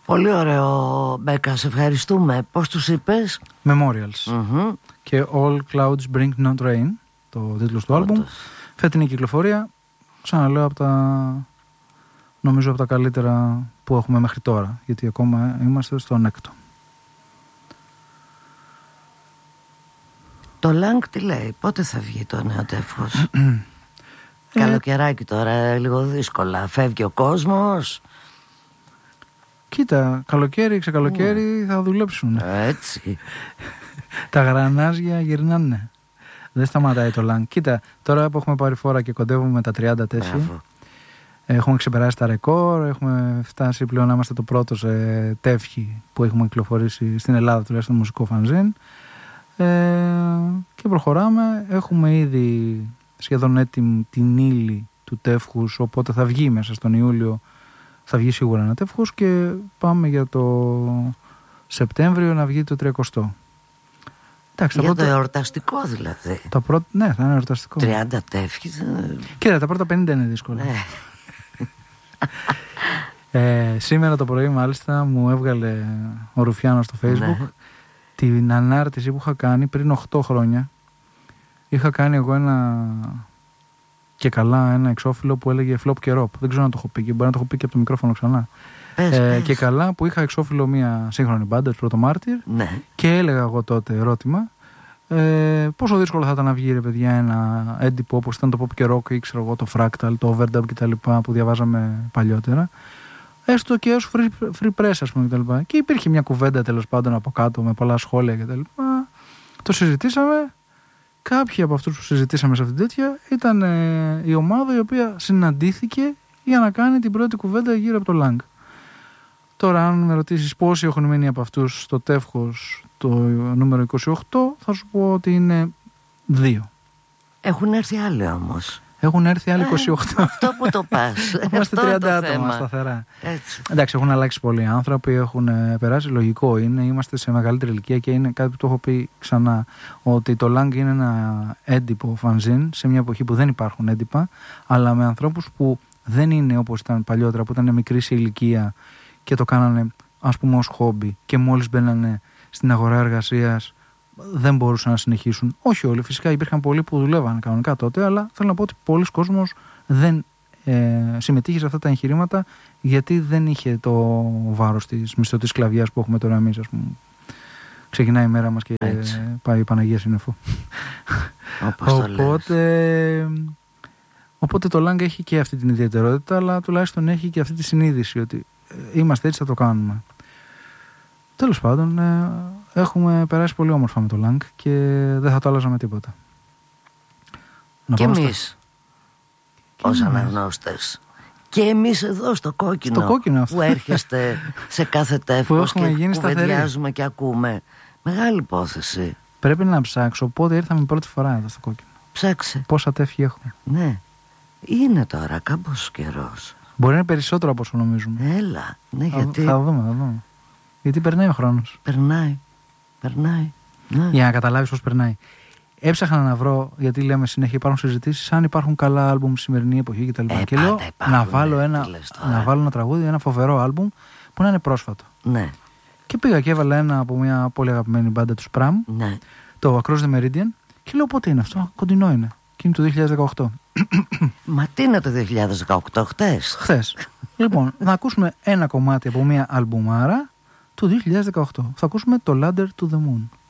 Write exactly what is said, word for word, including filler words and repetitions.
Πολύ ωραίο, Μπέκα, σε ευχαριστούμε. Πώς τους είπες? Memorials. Mm-hmm. Και All Clouds Bring Not Rain, το τίτλος του άλμπουμ. Φετινή κυκλοφορία, ξαναλέω, από τα, νομίζω από τα καλύτερα που έχουμε μέχρι τώρα, γιατί ακόμα είμαστε στον έκτο. Το Lang τι λέει, πότε θα βγει το νέο τεύχος? Καλοκαιράκι τώρα, λίγο δύσκολα. Φεύγει ο κόσμος. Κοίτα, καλοκαίρι, ξεκαλοκαίρι mm. θα δουλέψουν. Έτσι. Τα γρανάζια γυρνάνε. Δεν σταματάει το Lang. Κοίτα, τώρα που έχουμε πάρει φόρα και κοντεύουμε τα τριάντα τέσσερα, έχουμε ξεπεράσει τα ρεκόρ, έχουμε φτάσει πλέον να είμαστε το πρώτο σε τεύχη που έχουμε κυκλοφορήσει στην Ελλάδα, τουλάχιστον μουσικό φανζίν. Ε, και προχωράμε. Έχουμε ήδη σχεδόν έτοιμη την ύλη του τεύχους, οπότε θα βγει μέσα στον Ιούλιο, θα βγει σίγουρα ένα τεύχος και πάμε για το Σεπτέμβριο να βγει το τριακοστό. Εντάξει, για πρώτα... το εορταστικό δηλαδή. Τα πρώτα... Ναι, θα είναι εορταστικό. τριάντα τεύχη. Κοίτα, τα πρώτα πενήντα είναι δύσκολα. Ναι. ε, σήμερα το πρωί μάλιστα μου έβγαλε ο Ρουφιάνος στο Facebook, ναι, την ανάρτηση που είχα κάνει πριν οκτώ χρόνια. Είχα κάνει εγώ ένα και καλά ένα εξώφυλλο που έλεγε Flop και Rob. Δεν ξέρω αν το έχω πει και μπορεί να το έχω πει και από το μικρόφωνο ξανά. Πες, ε, πες. Και καλά που είχα εξώφυλλο μια σύγχρονη μπάντα, του Πρωτομάρτυρ, ναι, και έλεγα εγώ τότε ερώτημα ε, πόσο δύσκολο θα ήταν να βγει, ρε παιδιά, ένα έντυπο όπως ήταν το Pop και Rock ή ξέρω εγώ το Fractal, το Overdub κτλ. Που διαβάζαμε παλιότερα. Έστω και ως free, free press, ας πούμε, κτλ. Και υπήρχε μια κουβέντα τέλος πάντων από κάτω με πολλά σχόλια κτλ. Το συζητήσαμε. Κάποιοι από αυτούς που συζητήσαμε σε αυτήν την τέτοια ήταν ε, η ομάδα η οποία συναντήθηκε για να κάνει την πρώτη κουβέντα γύρω από το Lang. Τώρα, αν με ρωτήσεις πόσοι έχουν μείνει από αυτούς στο τεύχος το νούμερο είκοσι οκτώ, θα σου πω ότι είναι δύο. Έχουν έρθει άλλοι όμως. Έχουν έρθει άλλοι είκοσι οκτώ. Ε, αυτό που το πας. Είμαστε τριάντα άτομα σταθερά. Έτσι. Εντάξει, έχουν αλλάξει πολλοί άνθρωποι, έχουν περάσει. Λογικό είναι, είμαστε σε μεγαλύτερη ηλικία και είναι κάτι που το έχω πει ξανά. Ότι το Lang είναι ένα έντυπο φανζίν σε μια εποχή που δεν υπάρχουν έντυπα, αλλά με ανθρώπους που δεν είναι όπως ήταν παλιότερα, που ήταν μικρή σε ηλικία και το κάνανε, ας πούμε, ως χόμπι και μόλις μπαίνανε στην αγορά εργασίας δεν μπορούσαν να συνεχίσουν. Όχι όλοι, φυσικά υπήρχαν πολλοί που δουλεύαν κανονικά τότε, αλλά θέλω να πω ότι πολλοί κόσμος δεν ε, συμμετείχε σε αυτά τα εγχειρήματα γιατί δεν είχε το βάρος της μισθωτής σκλαβιάς που έχουμε τώρα εμείς, ας πούμε. Ξεκινάει η μέρα μας και έτσι πάει η Παναγία Σύννεφο. Οπότε, οπότε το Lang έχει και αυτή την ιδιαιτερότητα, αλλά τουλάχιστον έχει και αυτή τη συνείδηση ότι είμαστε έτσι, θα το κάνουμε. Τέλος πάντων, ε, έχουμε περάσει πολύ όμορφα με το Lang και δεν θα το άλλαζα με τίποτα. Και εμείς στα... ως αναγνώστες. Και εμείς εδώ στο κόκκινο, στο κόκκινο που έρχεστε σε κάθε τεύχος και κουβεντιάζουμε και ακούμε. Μεγάλη υπόθεση. Πρέπει να ψάξω πότε ήρθαμε πρώτη φορά εδώ στο κόκκινο. Ψάξε. Πόσα τεύχη έχουμε. Ναι. Είναι τώρα κάμπος καιρός. Μπορεί να είναι περισσότερο από όσο νομίζουμε. Έλα. Ναι, θα, γιατί... θα δούμε, θα δούμε. Γιατί περνάει ο χρόνος. Περνάει. Περνάει. Ναι. Για να καταλάβεις πώς περνάει. Έψαχνα να βρω, γιατί λέμε συνέχεια υπάρχουν συζητήσεις, αν υπάρχουν καλά άλμπουμ σημερινή εποχή κτλ. Ε, και λέω υπάρχουν, να βάλω, ναι, ένα, να βάλω ένα τραγούδι, ένα φοβερό άλμπουμ που να είναι πρόσφατο. Ναι. Και πήγα και έβαλα ένα από μια πολύ αγαπημένη μπάντα του Spram, ναι, το Across the Meridian, και λέω πότε είναι αυτό, κοντινό είναι. Και είναι το δύο χιλιάδες δεκαοκτώ. Μα τι είναι το δύο χιλιάδες δεκαοκτώ, χτες. Χθες. Λοιπόν, να ακούσουμε ένα κομμάτι από μια αλμπουμάρα του δύο χιλιάδες δεκαοκτώ. Θα ακούσουμε το Ladder to the Moon.